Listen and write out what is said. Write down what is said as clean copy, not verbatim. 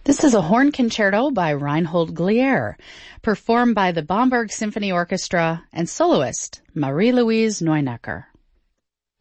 This is a horn concerto by Reinhold Glier, performed by the Bamberg Symphony Orchestra and soloist Marie-Louise Neunecker.